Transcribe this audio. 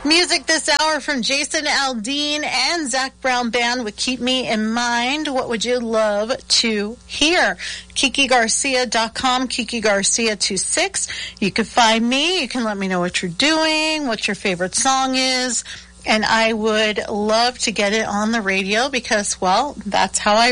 Music this hour from Jason Aldean and Zach Brown Band with Keep Me in Mind. What would you love to hear? KikiGarcia.com, KikiGarcia26. You can find me. You can let me know what you're doing, what your favorite song is. And I would love to get it on the radio because, well, that's how I